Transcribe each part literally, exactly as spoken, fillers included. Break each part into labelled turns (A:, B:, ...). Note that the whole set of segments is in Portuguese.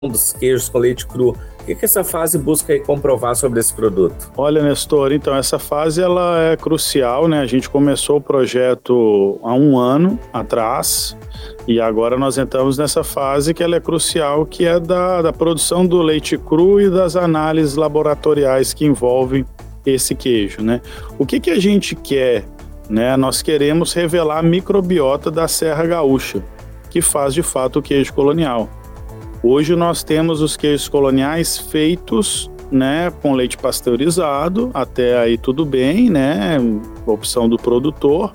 A: dos queijos com leite cru. O que, que essa fase busca aí comprovar sobre esse produto?
B: Olha, Nestor, então essa fase ela é crucial, né? A gente começou o projeto há um ano atrás e agora nós entramos nessa fase que ela é crucial, que é da, da produção do leite cru e das análises laboratoriais que envolvem esse queijo, né? O que, que a gente quer, né? Nós queremos revelar a microbiota da Serra Gaúcha, que faz de fato o queijo colonial. Hoje nós temos os queijos coloniais feitos, né, com leite pasteurizado, até aí tudo bem, né, opção do produtor.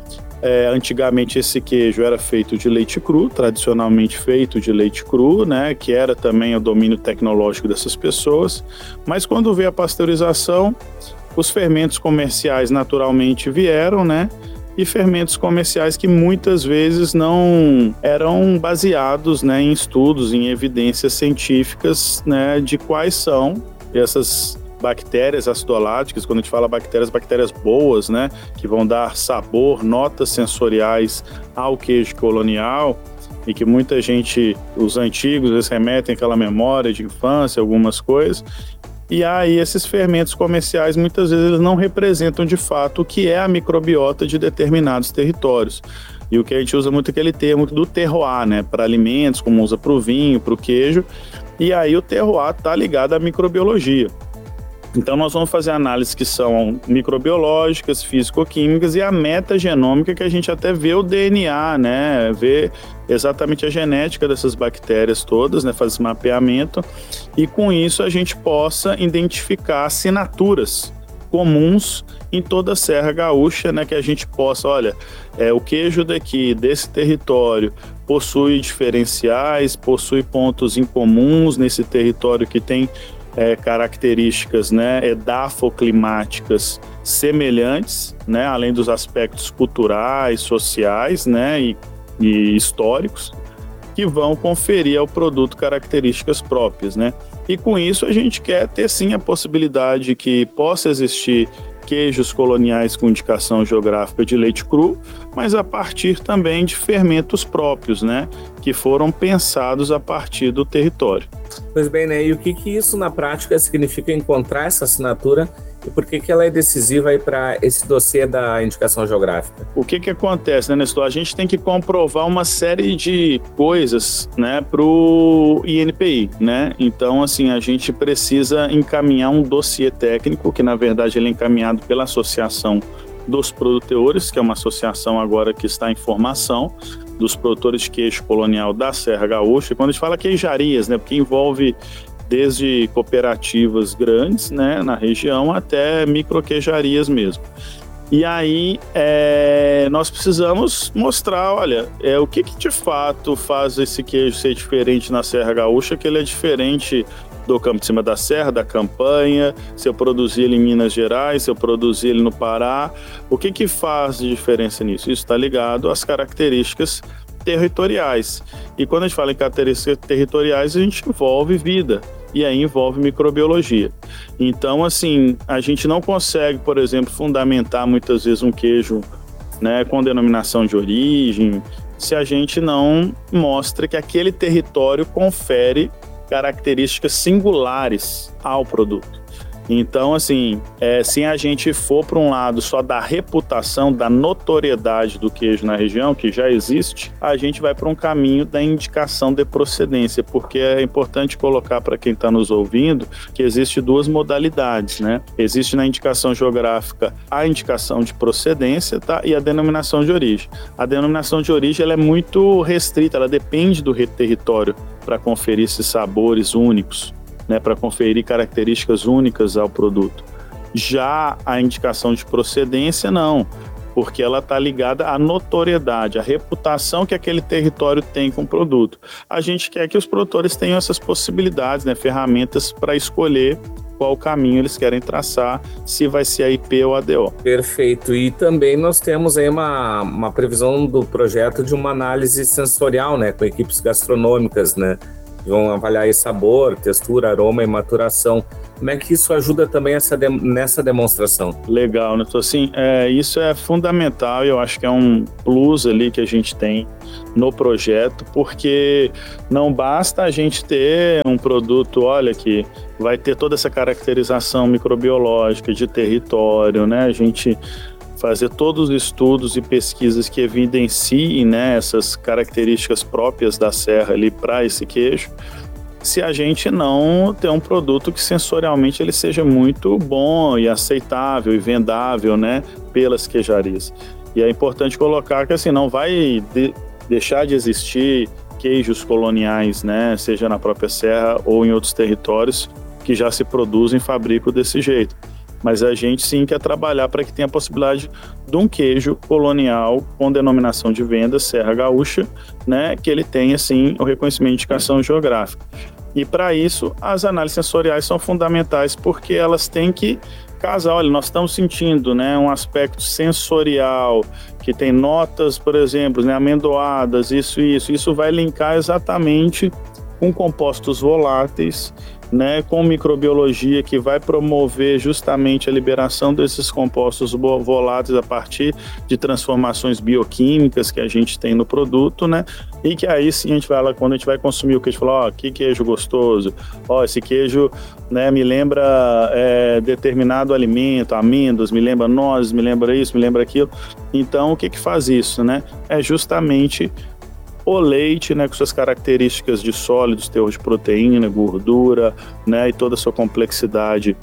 B: É, antigamente esse queijo era feito de leite cru, tradicionalmente feito de leite cru, né, que era também o domínio tecnológico dessas pessoas, mas quando veio a pasteurização, os fermentos comerciais naturalmente vieram, né, e fermentos comerciais que muitas vezes não eram baseados, né, em estudos, em evidências científicas, né, de quais são essas bactérias acidoláticas. Quando a gente fala bactérias, bactérias boas, né, que vão dar sabor, notas sensoriais ao queijo colonial, e que muita gente, os antigos, eles remetem àquela memória de infância, algumas coisas. E aí esses fermentos comerciais muitas vezes eles não representam de fato o que é a microbiota de determinados territórios. E o que a gente usa muito é aquele termo do terroir, né, para alimentos, como usa para o vinho, para o queijo. E aí o terroir está ligado à microbiologia. Então nós vamos fazer análises que são microbiológicas, físico-químicas e a metagenômica, que a gente até vê o D N A, né, vê exatamente a genética dessas bactérias todas, né, faz esse mapeamento, e com isso a gente possa identificar assinaturas comuns em toda a Serra Gaúcha, né, que a gente possa, olha, é, o queijo daqui, desse território, possui diferenciais, possui pontos incomuns nesse território que tem É, características, né, edafoclimáticas semelhantes, né, além dos aspectos culturais, sociais, né, e, e históricos, que vão conferir ao produto características próprias, né. E com isso a gente quer ter sim a possibilidade que possa existir queijos coloniais com indicação geográfica de leite cru, mas a partir também de fermentos próprios, né, que foram pensados a partir do território.
A: Pois bem, né? E o que, que isso na prática significa encontrar essa assinatura e por que, que ela é decisiva aí para esse dossiê da indicação geográfica?
B: O que que acontece, né, Nestor? A gente tem que comprovar uma série de coisas, né, para o I N P I, né? Então, assim, a gente precisa encaminhar um dossiê técnico, que na verdade ele é encaminhado pela Associação dos Produtores, que é uma associação agora que está em formação, dos produtores de queijo colonial da Serra Gaúcha. E quando a gente fala queijarias, né, porque envolve desde cooperativas grandes, né, na região, até microqueijarias mesmo. E aí é, nós precisamos mostrar, olha, é, o que, que de fato faz esse queijo ser diferente na Serra Gaúcha, que ele é diferente do Campo de Cima da Serra, da Campanha, se eu produzir ele em Minas Gerais, se eu produzir ele no Pará. O que que faz de diferença nisso? Isso está ligado às características territoriais. E quando a gente fala em características territoriais, a gente envolve vida, e aí envolve microbiologia. Então, assim, a gente não consegue, por exemplo, fundamentar muitas vezes um queijo, né, com denominação de origem, se a gente não mostra que aquele território confere características singulares ao produto. Então, assim, é, se a gente for para um lado só da reputação, da notoriedade do queijo na região, que já existe, a gente vai para um caminho da indicação de procedência, porque é importante colocar para quem está nos ouvindo que existe duas modalidades, né? Existe na indicação geográfica a indicação de procedência, tá? E a denominação de origem. A denominação de origem ela é muito restrita, ela depende do território para conferir esses sabores únicos, né, para conferir características únicas ao produto. Já a indicação de procedência, não, porque ela está ligada à notoriedade, à reputação que aquele território tem com o produto. A gente quer que os produtores tenham essas possibilidades, né, ferramentas para escolher qual caminho eles querem traçar, se vai ser a I P ou a D O.
A: Perfeito. E também nós temos aí uma, uma previsão do projeto de uma análise sensorial, né, com equipes gastronômicas, né? vão avaliar aí sabor, textura, aroma e maturação. Como é que isso ajuda também essa de, nessa demonstração?
B: Legal, né? Então, assim, é, isso é fundamental, eu acho que é um plus ali que a gente tem no projeto, porque não basta a gente ter um produto, olha, que vai ter toda essa caracterização microbiológica de território, né? A gente fazer todos os estudos e pesquisas que evidenciem, né, essas características próprias da serra ali para esse queijo, se a gente não ter um produto que sensorialmente ele seja muito bom e aceitável e vendável, né, pelas queijarias. E é importante colocar que assim, não vai de, deixar de existir queijos coloniais, né, seja na própria serra ou em outros territórios que já se produzem e fabricam desse jeito. Mas a gente sim quer trabalhar para que tenha a possibilidade de um queijo colonial com denominação de venda Serra Gaúcha, né, que ele tenha sim o reconhecimento de indicação geográfica. E para isso as análises sensoriais são fundamentais, porque elas têm que casar. Olha, nós estamos sentindo, né, um aspecto sensorial que tem notas, por exemplo, né, amendoadas, isso e isso. Isso vai linkar exatamente com compostos voláteis, né, com microbiologia que vai promover justamente a liberação desses compostos voláteis a partir de transformações bioquímicas que a gente tem no produto, né, e que aí sim a gente vai lá, quando a gente vai consumir o queijo, falar, ó, que queijo gostoso, ó, esse queijo, né, me lembra é, determinado alimento, amêndoas, me lembra nozes, me lembra isso, me lembra aquilo. Então, o que que faz isso, né? É justamente o leite, né, com suas características de sólidos, teor de proteína, gordura, né, e toda a sua complexidade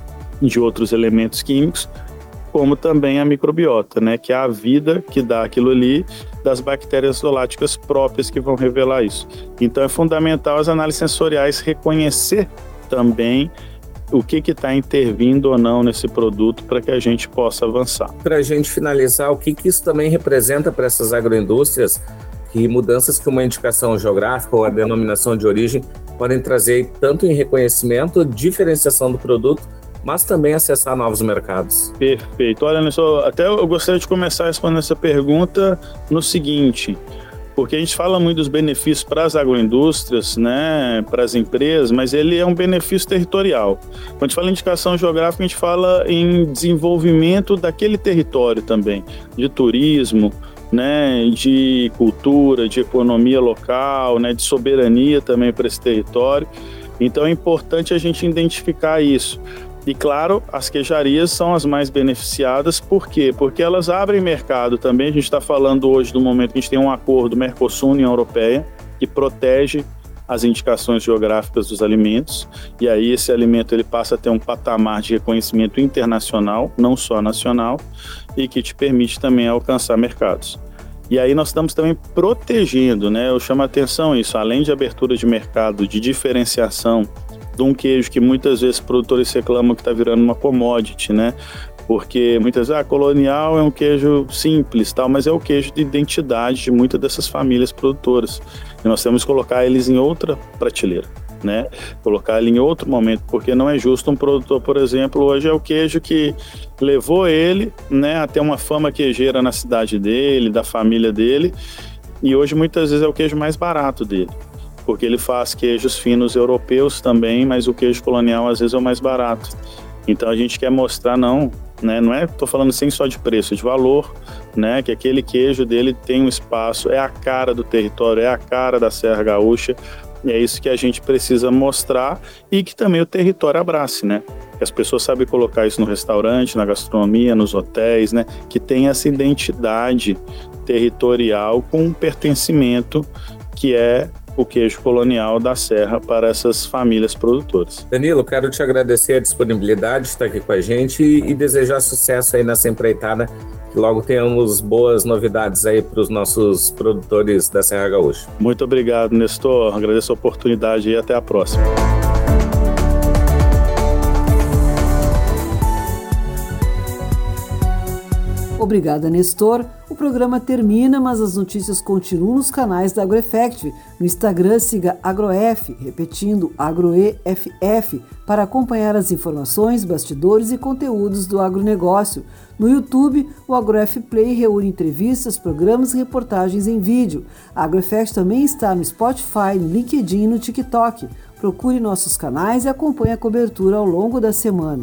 B: de outros elementos químicos, como também a microbiota, né, que é a vida que dá aquilo ali, das bactérias zooláticas próprias que vão revelar isso. Então é fundamental as análises sensoriais reconhecer também o que está intervindo ou não nesse produto para que a gente possa avançar.
A: Para a gente finalizar, o que, que isso também representa para essas agroindústrias? Que mudanças que uma indicação geográfica ou a denominação de origem podem trazer tanto em reconhecimento, diferenciação do produto, mas também acessar novos mercados.
B: Perfeito. Olha, Nelson, até eu gostaria de começar respondendo essa pergunta no seguinte, porque a gente fala muito dos benefícios para as agroindústrias, né, para as empresas, mas ele é um benefício territorial. Quando a gente fala em indicação geográfica, a gente fala em desenvolvimento daquele território também, de turismo, né, de cultura, de economia local, né, de soberania também para esse território. Então é importante a gente identificar isso. E claro, as queijarias são as mais beneficiadas, por quê? Porque elas abrem mercado também. A gente está falando hoje do momento que a gente tem um acordo Mercosul-União Europeia que protege as indicações geográficas dos alimentos, e aí esse alimento ele passa a ter um patamar de reconhecimento internacional, não só nacional, e que te permite também alcançar mercados. E aí nós estamos também protegendo, né? Eu chamo a atenção isso, além de abertura de mercado, de diferenciação de um queijo que muitas vezes produtores reclamam que está virando uma commodity, né? Porque muitas vezes, ah, colonial é um queijo simples, tal, mas é o queijo de identidade de muitas dessas famílias produtoras. E nós temos que colocar eles em outra prateleira, né? Colocar ele em outro momento, porque não é justo um produtor, por exemplo, hoje é o queijo que levou ele, né, a ter uma fama queijeira na cidade dele, da família dele, e hoje muitas vezes é o queijo mais barato dele, porque ele faz queijos finos europeus também, mas o queijo colonial às vezes é o mais barato. Então a gente quer mostrar, não, né, não é, tô falando sem só de preço, de valor, né, que aquele queijo dele tem um espaço, é a cara do território, é a cara da Serra Gaúcha, e é isso que a gente precisa mostrar e que também o território abrace, né, que as pessoas sabem colocar isso no restaurante, na gastronomia, nos hotéis, né, que tem essa identidade territorial com um pertencimento que é o queijo colonial da Serra para essas famílias produtoras.
A: Danilo, quero te agradecer a disponibilidade de estar aqui com a gente e desejar sucesso aí nessa empreitada, que logo tenhamos boas novidades aí para os nossos produtores da Serra Gaúcha.
B: Muito obrigado, Nestor. Agradeço a oportunidade e até a próxima.
C: Obrigada, Nestor. O programa termina, mas as notícias continuam nos canais da AgroEffect. No Instagram, siga AgroEff, repetindo AgroEFF, para acompanhar as informações, bastidores e conteúdos do agronegócio. No YouTube, o AgroEff Play reúne entrevistas, programas e reportagens em vídeo. A AgroEffect também está no Spotify, no LinkedIn e no TikTok. Procure nossos canais e acompanhe a cobertura ao longo da semana.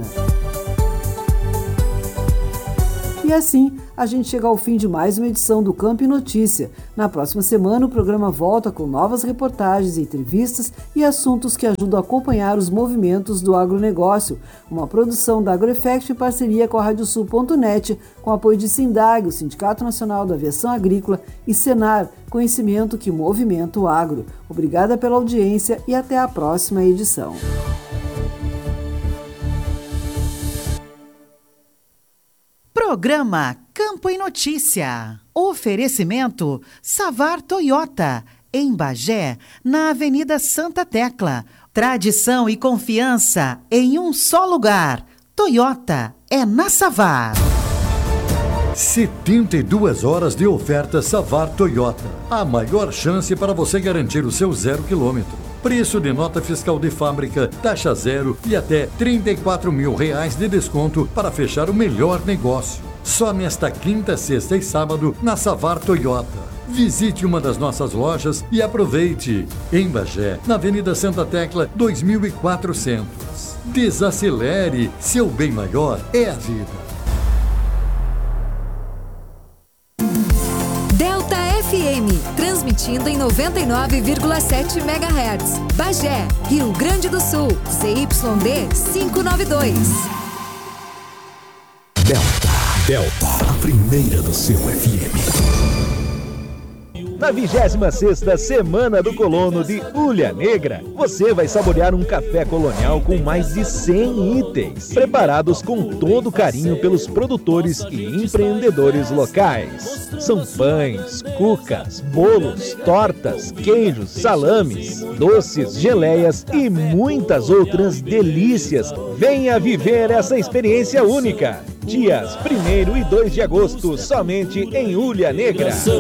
C: E assim, a gente chega ao fim de mais uma edição do Campo e Notícia. Na próxima semana, o programa volta com novas reportagens, entrevistas e assuntos que ajudam a acompanhar os movimentos do agronegócio. Uma produção da AgroEffect em parceria com a Radiosul ponto net, com apoio de Sindag, o Sindicato Nacional da Aviação Agrícola, e Senar, conhecimento que movimenta o agro. Obrigada pela audiência e até a próxima edição.
D: Programa Campo e Notícia. Oferecimento Savar Toyota, em Bagé, na Avenida Santa Tecla. Tradição e confiança em um só lugar. Toyota é na Savar.
E: setenta e duas horas de oferta Savar Toyota. A maior chance para você garantir o seu zero quilômetro. Preço de nota fiscal de fábrica, taxa zero e até trinta e quatro mil reais de desconto para fechar o melhor negócio. Só nesta quinta, sexta e sábado na Savar Toyota. Visite uma das nossas lojas e aproveite. Em Bagé, na Avenida Santa Tecla, dois mil e quatrocentos. Desacelere, seu bem maior é a vida.
F: Delta F M, transmitindo em noventa e nove vírgula sete megahertz. Bagé, Rio Grande do Sul, C Y D quinhentos e noventa e dois.
G: Delta, Delta, a primeira do seu F M.
H: Na vigésima sexta Semana do Colono de Ulha Negra, você vai saborear um café colonial com mais de cem itens, preparados com todo carinho pelos produtores e empreendedores locais. São pães, cucas, bolos, tortas, queijos, salames, doces, geleias e muitas outras delícias. Venha viver essa experiência única. Dias primeiro e dois de agosto, somente em Ulha Negra.